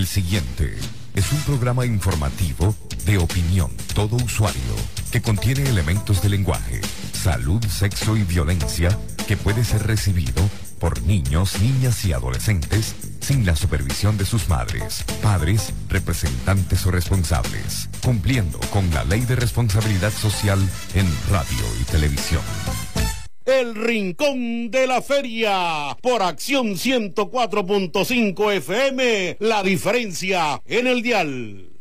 El siguiente es un programa informativo de opinión, todo usuario, que contiene elementos de lenguaje, salud, sexo y violencia que puede ser recibido por niños, niñas y adolescentes sin la supervisión de sus madres, padres, representantes o responsables, cumpliendo con la Ley de Responsabilidad Social en radio y televisión. El Rincón de la Feria, por Acción 104.5 FM, la diferencia en el dial.